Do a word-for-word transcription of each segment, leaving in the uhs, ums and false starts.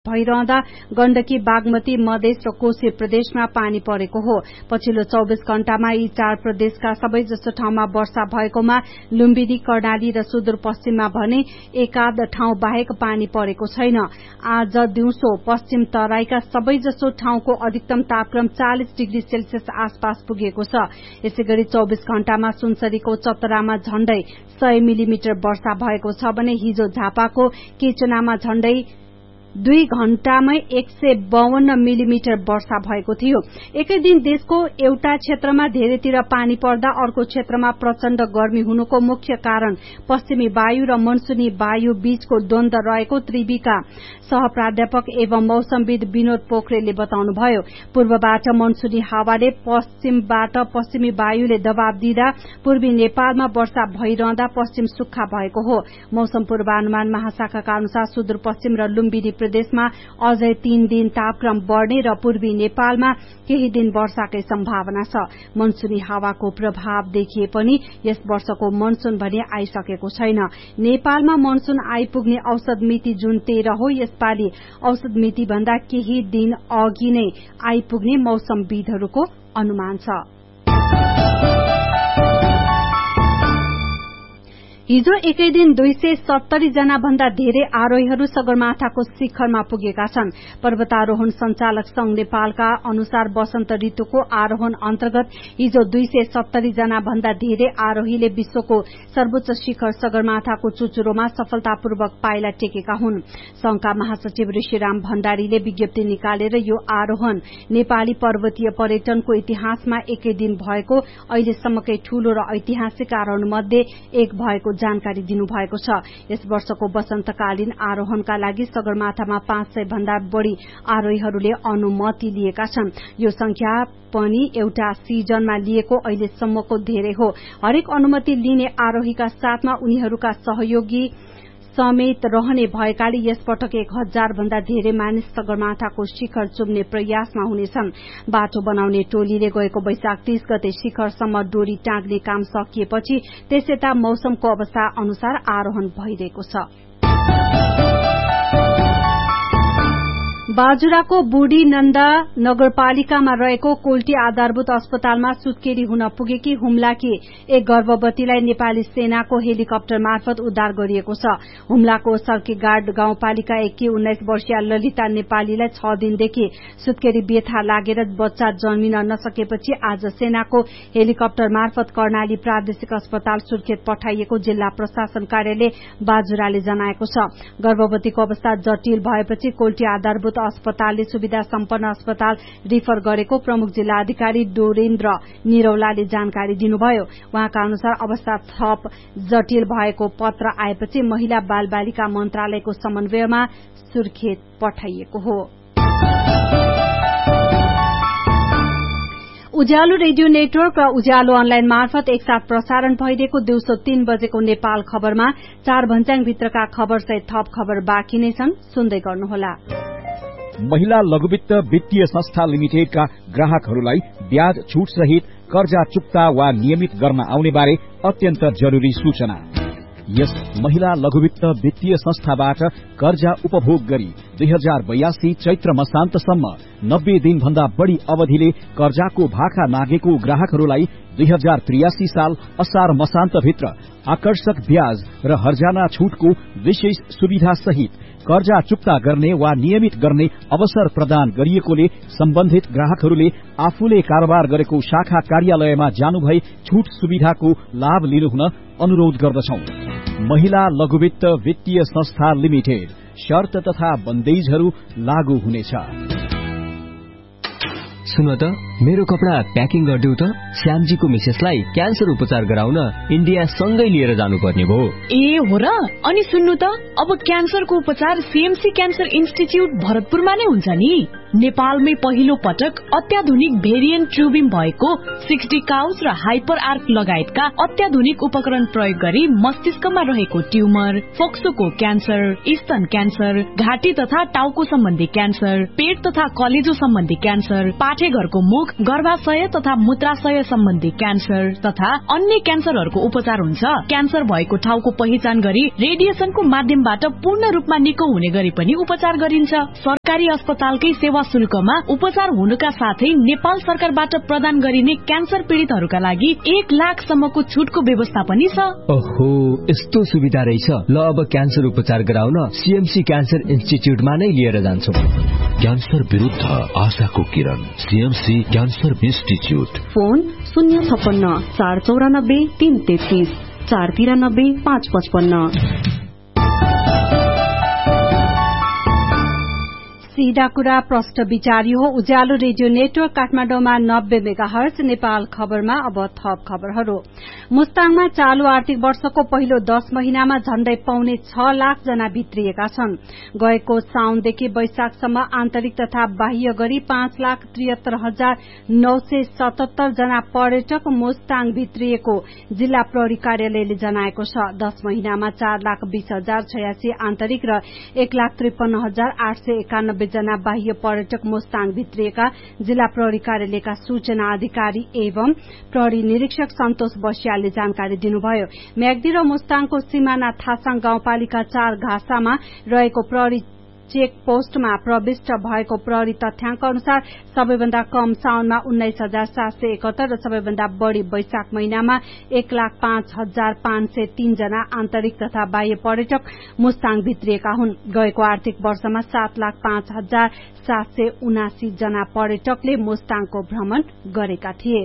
भइरहँदा गण्डकी, बागमती, मधेस र कोशी प्रदेशमा पानी परेको हो। पछिल्लो चौबिस घण्टामा यी चार प्रदेशका सबैजसो ठाउँमा वर्षा भएकोमा लुम्बिनी, कर्णाली र सुदूरपश्चिममा भने एकाध ठाउँ बाहेक पानी परेको छैन। आज दिउँसो पश्चिम तराईका सबैजसो ठाउँको अधिकतम तापक्रम चालिस डिग्री सेल्सियस आसपास पुगेको छ। यसैगरी चौबिस घण्टामा सुनसरीको चतरामा झण्डै सय मिलिमिटर वर्षा भएको छ भने हिजो झापाको केचनामा झण्डै दुई घण्टामै एक सय बावन्न मिलिमिटर वर्षा भएको थियो। एकै दिन देशको एउटा क्षेत्रमा धेरैतिर पानी पर्दा अर्को क्षेत्रमा प्रचण्ड गर्मी हुनुको मुख्य कारण पश्चिमी वायु र मनसुनी वायु बीचको द्वन्द रहेको त्रिवीका सहप्राध्यापक एवं मौसमविद विनोद पोखरेलले बताउनुभयो। पूर्वबाट मनसुनी हावाले पश्चिमबाट पश्चिमी वायुले दबाव दिँदा पूर्वी नेपालमा वर्षा भइरहँदा पश्चिम सुक्खा भएको हो। मौसम पूर्वानुमान महाशाखाका अनुसार सुदूरपश्चिम र लुम्बिनी प्रदेशमा अझै तीन दिन तापक्रम बढ़ने र पूर्वी नेपालमा केही दिन वर्षाकै सम्भावना छ। मनसुनी हावाको प्रभाव देखिए पनि यस वर्षको मनसुन भने आइसकेको छैन। नेपालमा मनसुन आइपुग्ने औसत मिति जुन तेह्र हो, यसपालि औसत मिति भन्दा केही दिन अघि नै आइपुग्ने मौसमविदहरूको अनुमान छ। हिजो एकै दिन दुई सय सत्तरी जना भन्दा धेरै आरोहीहरू सगरमाथाको शिखरमा पुगेका छन्। पर्वतारोहण संचालक संघ नेपालका अनुसार वसन्त ऋतुको आरोहण अन्तर्गत हिजो दुई सय सत्तरी जना भन्दा धेरै आरोहीले विश्वको सर्वोच्च शिखर सगरमाथाको चुचुरोमा सफलतापूर्वक पाइला टेकेका हुन्। संघका महासचिव ऋषिराम भण्डारीले विज्ञप्ति निकालेर यो आरोहण नेपाली पर्वतीय पर्यटनको इतिहासमा एकै दिन भएको अहिलेसम्मकै ठूलो र ऐतिहासिक आरोहण मध्ये एक भएको जानकारी दिनुभएको छ। यस वर्षको वसन्तकालीन आरोहणका लागि सगरमाथामा पाँच सय भन्दा बढ़ी आरोहीहरूले अनुमति लिएका छन्। यो संख्या पनि एउटा सिजनमा लिएको अहिलेसम्मको धेरै हो। हरेक अनुमति लिने आरोहीका साथमा उनीहरूका सहयोगी समेत रहने भएकाले यस पटक एक हजार भन्दा धेरै मानिस सगरमाथाको शिखर चुम्ने प्रयासमा हुनेछन्। बाटो बनाउने टोलीले गएको वैशाख तीस गते शिखरसम्म डोरी टाँग्ने काम सकिएपछि त्यसयता मौसमको अवस्था अनुसार आरोहण भइरहेको छ। बाजुराको बुढी नन्दा नगरपालिकामा रहेको कोल्टी आधारभूत अस्पतालमा सुत्केरी हुन पुगेकी हुम्लाकी एक गर्भवतीलाई नेपाली सेनाको हेलिकप्टर मार्फत उद्धार गरिएको छ। हुम्लाको सर्कीगाड गाउँपालिका एककी उन्नाइस वर्षीय ललिता नेपालीलाई छ दिनदेखि सुत्केरी बेथा लागेर बच्चा जन्मिन नसकेपछि आज सेनाको हेलिकप्टर मार्फत कर्णाली प्रादेशिक अस्पताल सुर्खेत पठाइएको जिल्ला प्रशासन कार्यालय बाजुराले जनाएको छ। गर्भवतीको अवस्था जटिल भएपछि कोल्टी आधारभूत अस्पतालले सुविधा सम्पन्न अस्पताल रिफर गरेको प्रमुख जिल्ला अधिकारी डोरेन्द्र निरौलाले जानकारी दिनुभयो। उहाँका अनुसार अवस्था थप जटिल भएको पत्र आएपछि महिला बाल बालिका मन्त्रालयको समन्वयमा सुर्खेत पठाइएको हो। उज्यालो रेडियो नेटवर्क र उज्यालो अनलाइन मार्फत एकसाथ प्रसारण भइरहेको दिउँसो तीन बजेको नेपाल खबरमा चार भन्ज्याङभित्रका खबर सहित थप खबर बाँकी नै छन्, सुन्दै गर्नुहोला। महिला लघुवित्त वित्तीय संस्था लिमिटेडका ग्राहकहरूलाई ब्याज छूट सहित कर्जा चुक्ता वा नियमित गर्न आउने बारे अत्यन्त जरूरी सूचना। यस महिला लघुवित्त वित्तीय संस्थाबाट कर्जा उपभोग गरी दुई हजार बयासी चैत्र मसान्तसम्म नब्बे दिन भन्दा बढ़ी अवधिले कर्जाको भाका नागेको ग्राहकहरूलाई दुई हजार त्रियासी साल असार मसान्तभित्र आकर्षक ब्याज र हर्जाना छूटको विशेष सुविधा सहित कर्जा चुक्ता गर्ने वा नियमित गर्ने अवसर प्रदान गरिएकोले सम्बन्धित ग्राहकहरूले आफूले कारोबार गरेको शाखा कार्यालयमा जानुभई छूट सुविधाको लाभ लिनुहुन अनुरोध गर्दछौं। महिला लघुवित्त वित्तीय संस्था लिमिटेड, शर्त तथा बन्देजहरू लागू हुनेछ। सुन त, मेरो कपडा प्याकिङ गरिदेऊ त। श्यामजीको मिसेसलाई क्यान्सर उपचार गराउन इन्डिया सँगै लिएर जानुपर्ने भयो। ए हो र? अनि सुन्नु त, अब क्यान्सरको उपचार सीएमसी क्यान्सर इन्स्टिच्युट भरतपुरमा नै हुन्छ नि। नेपालमै पहिलो पटक अत्याधुनिक भेरिएन्ट ट्युबिम भएको सिक्सटी काउज र हाइपर आर्क लगायतका अत्याधुनिक उपकरण प्रयोग गरी मस्तिष्कमा रहेको ट्युमर, फोक्सोको क्यान्सर, स्तन क्यान्सर, घाँटी तथा टाउको सम्बन्धी क्यान्सर, पेट तथा कलेजो सम्बन्धी क्यान्सर, पाठेघरको मुख मुख गर्भाशय तथा मूत्राशय सम्बन्धी क्यान्सर तथा अन्य क्यान्सरहरूको उपचार हुन्छ। क्यान्सर भएको ठाउँको पहिचान गरी रेडिएसनको माध्यमबाट पूर्ण रूपमा निको हुने गरी पनि उपचार गरिन्छ। सरकारी अस्पतालकै सेवा शुल्कमा उपचार हुनुका साथै नेपाल सरकारबाट प्रदान गरिने क्यान्सर पीड़ितहरूका लागि एक लाख सम्मको छुटको व्यवस्था पनि छ। ओहो, यस्तो सुविधा रहेछ। ल अब क्यान्सर उपचार गराउन सीएमसी क्यान्सर इन्स्टिच्युटमा नै लिएर जान्छौं। क्यान्सर विरुद्ध आशाको किरण, सीएमसी क्यान्सर इन्स्टिच्युट। फोन शून्य छप्पन्न चार चौरानब्बे तीन तेत्तीस चार तिरानब्बे पाँच पचपन्न। सीधा कुरा प्रश्न विचारी हो। उज्यालो रेडियो नेटवर्क काठमाडौँमा नब्बे मेगा हर्ज। नेपाल खबरमा अब थप खबरहरू। मुस्ताङमा चालू आर्थिक वर्षको पहिलो दश महिनामा झण्डै पौने छ लाख जना भित्रिएका छन्। गएको साउनदेखि वैशाखसम्म आन्तरिक तथा बाह्य गरी पाँच लाख त्रिहत्तर हजार नौ सय सतहत्तर जना पर्यटक मुस्ताङ भित्रिएको जिल्ला प्रहरी कार्यालयले जनाएको छ। दश महिनामा चार लाख बीस हजार छयासी आन्तरिक र एक लाख त्रिपन्न हजार आठ सय एकानब्बे जना बाह्य पर्यटक मुस्ताङ भित्रिएका जिल्ला प्रहरी कार्यालयका सूचना अधिकारी एवं प्रहरी निरीक्षक सन्तोष बस्यालले जानकारी दिनुभयो। म्याग्दी र मुस्ताङको सिमाना थासाङ गाउँपालिका चार घाँसामा रहेको प्रहरी चेक पोस्टमा प्रविष्ट भएको प्रहरी तथ्याङ्क अनुसार सबैभन्दा कम साउनमा उन्नाइस हजार सात सय एकहत्तर र सबैभन्दा बढ़ी वैशाख महिनामा एक लाख पाँच हजार पाँच सय तीन जना आन्तरिक तथा बाह्य पर्यटक मुस्ताङ भित्रिएका हुन्। गएको आर्थिक वर्षमा सात लाख पाँच हजार सात सय उनासी जना पर्यटकले मुस्ताङको भ्रमण गरेका थिए।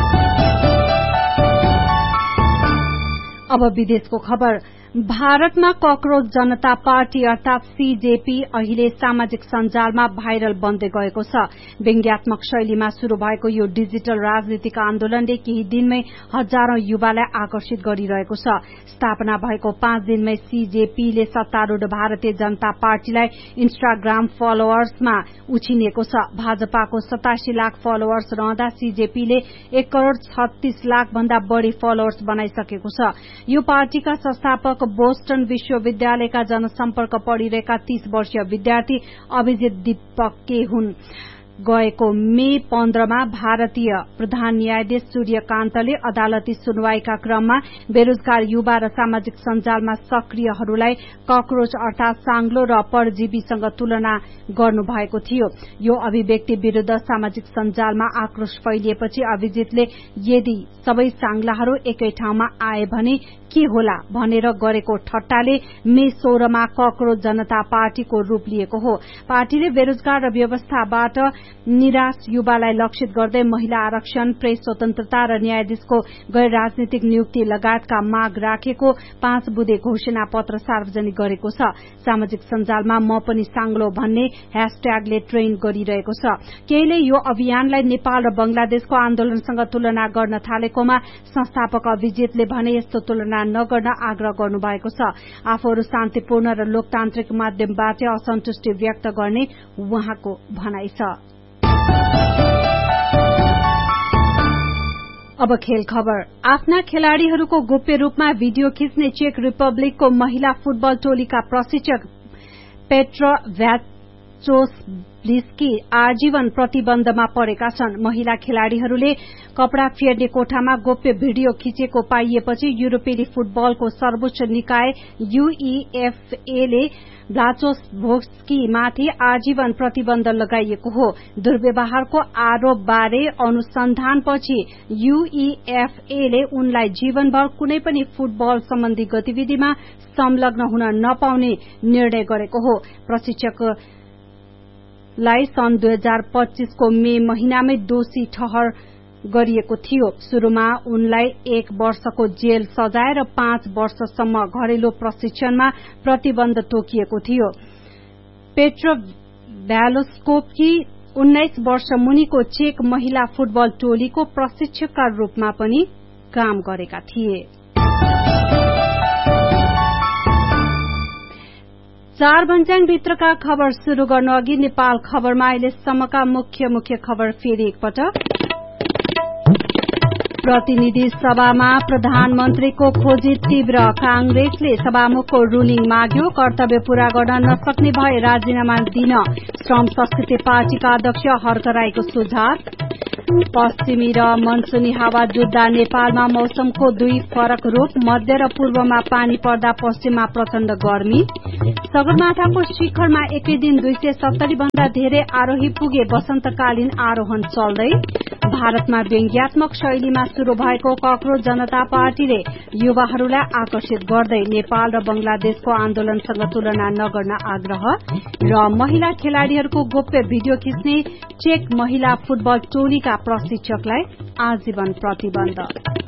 अब विदेशको खबर। भारतमा कक्रोच जनता पार्टी अर्थात सीजेपी अहिले सामाजिक सञ्जालमा भाइरल बन्दै गएको छ। व्यङ्ग्यात्मक शैलीमा शुरू भएको यो डिजिटल राजनीतिक आन्दोलनले केही दिनमै हजारौं युवालाई आकर्षित गरिरहेको छ। स्थापना भएको पाँच दिनमै सीजेपीले सत्तारूढ़ भारतीय जनता पार्टीलाई इन्स्टाग्राम फलोअर्समा उछिनेको छ। भाजपाको सतासी लाख फलोअर्स रहँदा सीजेपीले एक करोड़ छत्तीस लाख भन्दा बढ़ी फलोअर्स बनाइसकेको छ। यो पार्टीका संस्थापक बोस्टन विश्वविद्यालयका जनसम्पर्क पढ़िरहेका तीस वर्षीय विद्यार्थी अभिजित दीपके हुन्। गएको मे पन्ध्रमा भारतीय प्रधान न्यायाधीश सूर्यकान्तले अदालती सुनवाईका क्रममा बेरोजगार युवा र सामाजिक सञ्जालमा सक्रियहरूलाई कक्रोच अर्थात साङ्लो र परजीवीसँग तुलना गर्नुभएको थियो। यो अभिव्यक्ति विरूद्ध सामाजिक सञ्जालमा आक्रोश फैलिएपछि अभिजितले यदि सबै साङ्लाहरू एकै ठाउँमा आए भने के होला भनेर गरेको ठट्टाले मे सोह्रमा कक्रोच जनता पार्टीको रूप लिएको हो। पार्टीले बेरोजगार र व्यवस्थाबाट निराश युवालाई लक्षित गर्दै महिला आरक्षण, प्रेस स्वतन्त्रता र न्यायाधीशको गैर राजनीतिक नियुक्ति लगायतका माग राखेको पाँच बुँदे घोषणा पत्र सार्वजनिक गरेको छ। सामाजिक सञ्जालमा म पनि साङ्लो भन्ने ह्याशट्यागले ट्रेन्ड गरिरहेको छ। केहीले यो अभियानलाई नेपाल र बंगलादेशको आन्दोलनसँग तुलना गर्न थालेकोमा संस्थापक अभिजितले भने यस्तो तुलना नगर्न आग्रह गर्नुभएको छ। आफूहरू शान्तिपूर्ण र लोकतान्त्रिक माध्यमबाट असन्तुष्टि व्यक्त गर्ने उहाँको भनाइ छ। अब खेल खबर। आफ्ना खेलाड़ीहरूको गोप्य रूपमा भिडियो खिच्ने चेक रिपब्लिकको महिला फुटबल टोलीका प्रशिक्षक पेट्र भ्याचोस्भ्लिस्की आजीवन प्रतिबन्धमा परेका छन्। महिला खेलाड़ीहरूले कपड़ा फेर्ने कोठामा गोप्य भिडियो खिचेको पाइएपछि युरोपेली फुटबलको सर्वोच्च निकाय यूईएफए ले भ्लाचोस्भ्लिस्की माथि आजीवन प्रतिबन्ध लगाइएको हो। दुर्व्यवहारको आरोपबारे अनुसन्धानपछि यूईएफए ले उनलाई जीवनभर कुनै पनि फुटबल सम्बन्धी गतिविधिमा संलग्न हुन नपाउने निर्णय गरेको हो। प्रशिक्षकलाई सन् दुई हजार पच्चीसको मे महिनामै दोषी ठहर गरिएको थियो। शुरूमा उनलाई एक वर्षको जेल सजाय र पाँच वर्षसम्म घरेलु प्रशिक्षणमा प्रतिबन्ध तोकिएको थियो। पेट्र भ्यालोस्कोपकी उन्नाइस वर्ष मुनिको चेक महिला फुटबल टोलीको प्रशिक्षकका रूपमा पनि काम गरेका थिए। चार भन्ज्याङ भित्रका खबर शुरू गर्नु अघि नेपाल खबरमा अहिलेसम्मका मुख्य मुख्य खबर फेरि एकपटक। प्रतिनिधि सभामा प्रधानमन्त्रीको खोजी तीव्र। कांग्रेसले सभामुखको रुलिङ माग्यो। कर्तव्य पूरा गर्न नसक्ने भए राजीनामा दिन श्रम संस्कृति पार्टीका अध्यक्ष हर्क राईको सुझाव। पश्चिमी र मनसुनी हावा जुट्दा नेपालमा मौसमको दुई फरक रूप। मध्य र पूर्वमा पानी पर्दा पश्चिममा प्रचण्ड गर्मी। सगरमाथाको शिखरमा एकै दिन दुई सय सत्तरी भन्दा धेरै आरोही पुगे। वसन्तकालीन आरोहण चल्दै। भारतमा व्यङ्ग्यात्मक शैलीमा शुरू भएको कक्रोच जनता पार्टीले युवाहरूलाई आकर्षित गर्दै नेपाल र बंगलादेशको आन्दोलनसँग तुलना नगर्न आग्रह। र महिला खेलाड़ीहरूको गोप्य भिडियो खिच्ने चेक महिला फुटबल टोलीका प्रशिक्षकलाई आजीवन प्रतिबन्ध।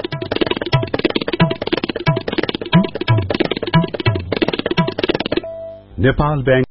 Nepal bank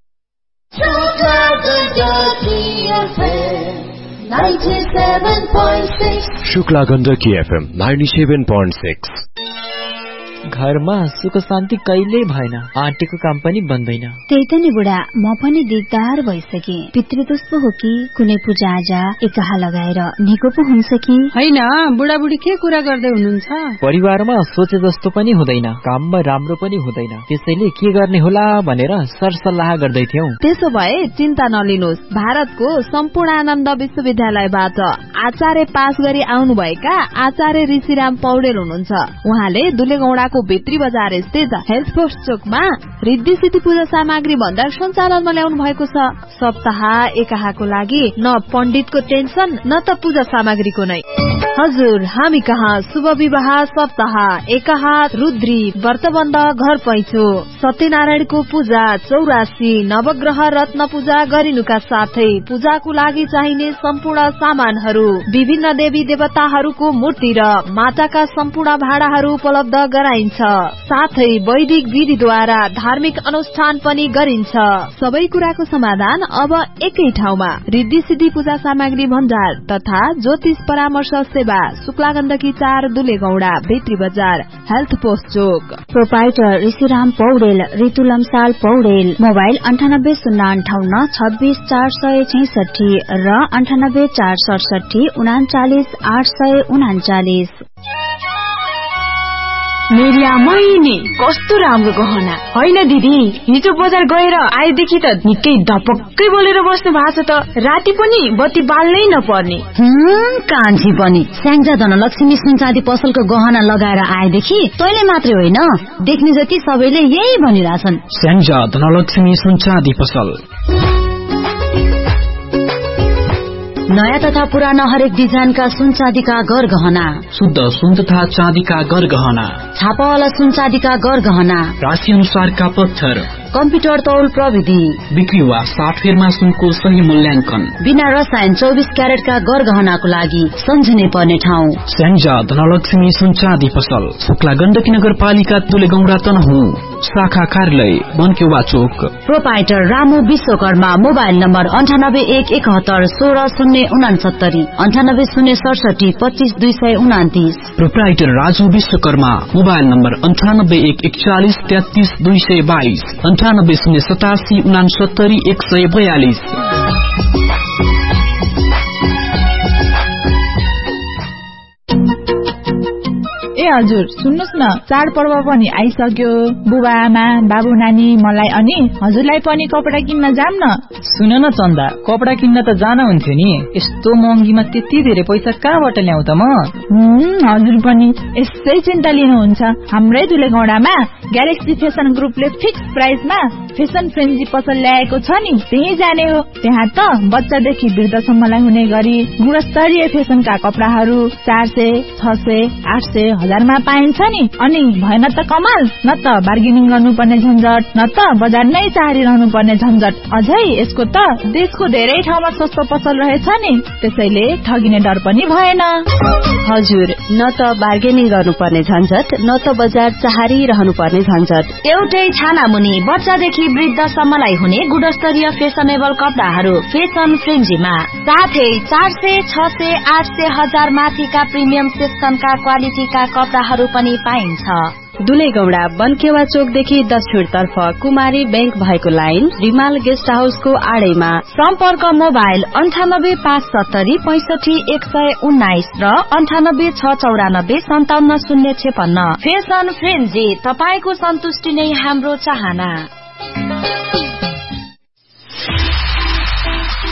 Shukla Gandaki FM ninety seven point six. घरमा सुख शान्ति कहिल्यै भएन, आँटेको काम पनि बन्दैन। त्यही त नि बुढा, म पनि दिगदार भइसके। पितृदोष पो हो कि कुनै पूजा आजा एकाहा लगाएर निको पो हुन्छ कि होइन? बुढाबुढी के कुरा गर्दै हुनुहुन्छ? परिवारमा सोचे जस्तो पनि हुँदैन, काममा राम्रो पनि हुँदैन, त्यसैले के गर्ने होला भनेर सरसल्लाह गर्दै थियौं। त्यसो भए चिन्ता नलिनुहोस्, भारतको सम्पूर्णानन्द विश्वविद्यालयबाट आचार्य पास गरी आउनुभएका आचार्य ऋषिराम पौडेल हुनुहुन्छ। उहाँले दुलेगौडाको भित्री बजार स्थित हेल्थ पोस्ट चोकमा रिद्धि सिद्धि पूजा सामग्री भण्डार सञ्चालनमा ल्याउनु भएको छ। सप्ताह एकाहाको लागि न पण्डितको टेन्सन न त पूजा सामग्रीको नै। हजुर, हामी कहाँ शुभ विवाह सप्ताह एकाहा, रुद्री व्रतबन्ध, घर पैँचो, सत्यनारायणको पूजा, चौरासी, नवग्रह रत्न पूजा गरिनुका साथै पूजाको लागि चाहिने सम्पूर्ण सामानहरू, विभिन्न देवी देवताहरूको मूर्ति र माटाका सम्पूर्ण भाँडाहरू उपलब्ध गराइन्छ। साथै वैदिक विधिद्वारा धार्मिक अनुष्ठान पनि गरिन्छ। सबै कुराको समाधान अब एकै ठाउँमा। रिद्धि सिद्धि पूजा सामग्री भण्डार तथा ज्योतिष परामर्श सेवा, शुक्ला गण्डकी चार, दुलेगौडा, भित्री बजार, हेल्थ पोस्ट चोक। प्रोपाइटर ऋषिराम पौडेल, ऋतु लम्साल पौडेल। मोबाइल अन्ठानब्बे शून्य अन्ठाउन्न छब्बीस चार सय छैसठी र अन्ठानब्बे चार सडसठी उनाचालिस आठ सय उनाचालिस। मेरिया मैनी कस्तो राम्रो गहना होइन दिदी? हिजो बजार गएर आएदेखि त निकै धपक्कै बोलेर बस्नु भएको छ त। राति पनि बत्ती बाल्नै नपर्ने। कान्छी पनि स्याङ्जा धनलक्ष्मी सुनचाँदी पसलको गहना लगाएर आएदेखि तैले मात्रै होइन, देख्ने जति सबैले यही भनिरहेछन्। स्याङ्जा धनलक्ष्मी सुनचाँदी पसल। नयाँ तथा पुराना हरेक डिजाइनका सुन चाँदीका गरगहना, शुद्ध सुन तथा चाँदीका गरगहना, छापावाला सुन चाँदीका गरगहना, राशि अनुसारका पत्थर, कम्प्युटर तौल प्रविधि, बिक्री वा साटफेरमा सुनको सही मूल्याङ्कन, बिना रसायन चौबिस क्यारेटका गरगहनाको लागि सम्झिनै पर्ने ठाउँ स्याङ्जा धनलक्ष्मी सुन चाँदी पसल, शुक्ला गण्डकी नगरपालिका दुलेगौडा तनहुँ, शाखा कार्यालय बनकेवा चोक। Proprietor Ramu Vishwakarma, mobile number अन्ठानब्बे एक एकहत्तर सोह्र शून्य उनासत्तरी, अन्ठानब्बे शून्य सडसठी पच्चीस दुई सय उनातिस। Proprietor Raju Vishwakarma, mobile number अन्ठानब्बे एक एकचालिस तेत्तीस दुई सय बाइस, अन्ठानब्बे शून्य सतासी उनासत्तरी एक सय बयालिस। ए हजुर, सुन्नुहोस् न, चाडपर्व पनि आइसक्यो। बुबा आमा बाबु नानी मलाई अनि हजुरलाई पनि कपडा किन्न जाम न। सुन न चन्दा, कपडा किन्न त जान हुन्थ्यो नि, यस्तो महँगीमा त्यति धेरै पैसा कहाँबाट ल्याउ त म? हजुर पनि यसै चिन्ता लिनुहुन्छ। हाम्रै दुलेगौडामा ग्यालेक्सी फेसन ग्रुपले फिक्स प्राइसमा फेसन फ्रेन्जी पसल ल्याएको छ नि, त्यही जाने हो। त्यहाँ त बच्चादेखि वृद्धसम्मलाई हुने गरी गुणस्तरीय फेसनका कपडाहरू चार सय छ सय आठ सय हजारमा पाइन्छ नि। अनि भएन त कमाल, न त बार्गेनिङ गर्नुपर्ने झन्झट, न त बजार नै चाहरिरहनु पर्ने झन्झट। अझै यसको त देशको धेरै ठाउँमा सस्तो पसल रहेछ नि, त्यसैले ठगिने डर पनि भएन। हजुर, न त बार्गेनिङ गर्नुपर्ने झन्झट, न त बजार चाहरिरहनु पर्ने झन्झट। एउटै छाना मुनि बच्चादेखि वृद्धसम्मलाई हुने गुणस्तरीय फेसनेबल कपडाहरू फेसन फ्रेन्जीमा, साथै चार सय छ सय आठ सय हजार माथिका प्रिमियम सेक्सनका क्वालिटीका कपडाहरू पनि पाइन्छ। दुलेगौडा बनकेवा चोकदेखि दक्षिणतर्फ कुमारी बैंक भएको लाइन रिमाल गेस्ट हाउसको आडैमा। सम्पर्क मोबाइल अन्ठानब्बे पाँच सत्तरी पैसठी एक सय उन्नाइस र अन्ठानब्बे छ चौरानब्बे सन्ताउन्न शून्य छेपन्न। फेसन फ्रेन्जी, तपाईको सन्तुष्टि नै हाम्रो चाहना।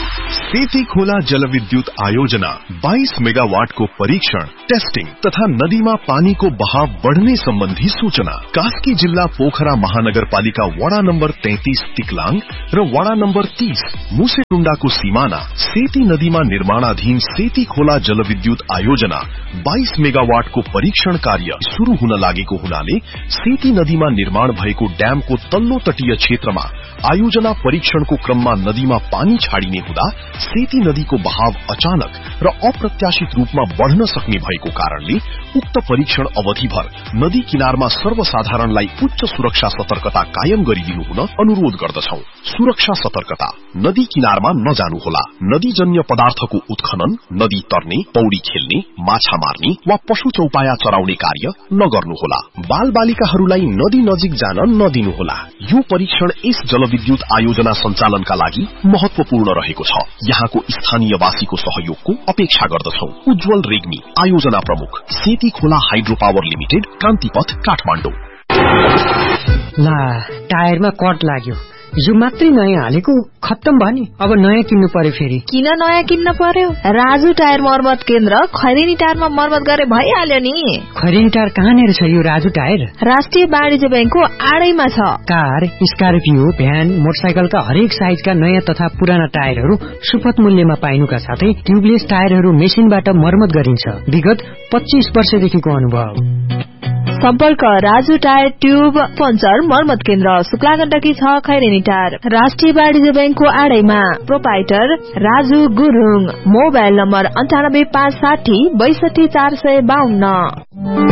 सेती खोला जलविद्युत आयोजना बाइस मेगावाट को परीक्षण, टेस्टिङ तथा नदीमा पानीको बहाव बढ़ने सम्बन्धी सूचना। कास्की जिल्ला पोखरा महानगरपालिका वडा नम्बर तैंतीस तिक्लाङ र वडा नम्बर तीस मुसेटुण्डाको सीमाना सेती नदीमा निर्माणाधीन सेती खोला जलविद्युत आयोजना बाइस मेगावाटको परीक्षण कार्य शुरू हुन लागेको हुनाले सेती नदीमा निर्माण भएको ड्यामको तल्लो तटीय क्षेत्रमा आयोजना परीक्षणको क्रममा नदीमा पानी छाडिने हुँदा सेती नदीको बहाव अचानक र अप्रत्याशित रूपमा बढ़न सक्ने भएको कारणले उक्त परीक्षण अवधिभर नदी किनारमा सर्वसाधारणलाई उच्च सुरक्षा सतर्कता कायम गरिदिनु हुन अनुरोध गर्दछौ। सुरक्षा सतर्कता, नदी किनारमा नजानुहोला। नदीजन्य पदार्थको उत्खनन, नदी तर्ने, पौडी खेल्ने, माछा मार्ने वा पशु चौपाया चराउने कार्य नगर्नुहोला। बाल बालिकाहरूलाई नदी नजिक जान नदिनुहोला। यो परीक्षण यस जलविद्युत आयोजना सञ्चालनका लागि महत्वपूर्ण रहेको छ। यहाँको स्थानीयवासीको सहयोगको अपेक्षा गर्दछौ। उज्जवल रेग्मी, आयोजना प्रमुख, सेती खोला हाइड्रो पावर लिमिटेड, कान्तिपथ, काठमाडौँ। ला, टायरमा कट लाग्यो। यो मात्रै नयाँ हालेको, खत्तम भयो नि। अब नयाँ किन्नु पर्यो फेरि। किन नयाँ किन्न पर्यो? राजु टायर मर्मत केन्द्र खैरेनी टायरमा मर्मत गरे भइहाल्यो नि। खैरेनी टायर कहाँनिर छ यो राजु टायर? राष्ट्रिय वाणिज्य बैंकको आडैमा छ। कार, स्कर्पियो, भ्यान, मोटरसाइकलका हरेक साइजका नयाँ तथा पुराना टायरहरू सुपथ मूल्यमा पाइनुका साथै ट्युबलेस टायरहरू मेसिनबाट मर्मत गरिन्छ। विगत पच्चीस वर्षदेखिको अनुभव। सम्पर्क राजु टायर ट्युब पञ्चर मर्मत केन्द्र, शुक्लागण्डकी छ, खैरेनी टायर, राष्ट्रिय वाणिज्य बैंकको आडैमा। Proprietor Raju Gurung. Mobile number अन्ठानब्बे पाँच साठी बैसठी चार सय बाहन्न।